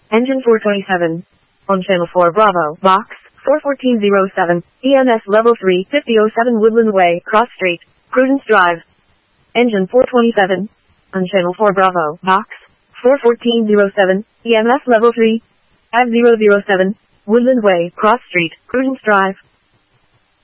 Engine 427. On Channel 4 Bravo, Box 41407, EMS Level 3, 5007 Woodland Way, Cross Street, Prudence Drive. Engine 427. On Channel 4 Bravo, Box 41407, EMS Level 3, 5007, Woodland Way, Cross Street, Prudence Drive.